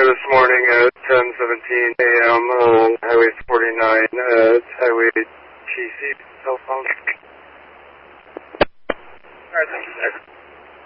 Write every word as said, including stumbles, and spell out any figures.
this morning at ten seventeen a.m. on Highway forty-nine at Highway T C cell phone. Alright, thank you, sir.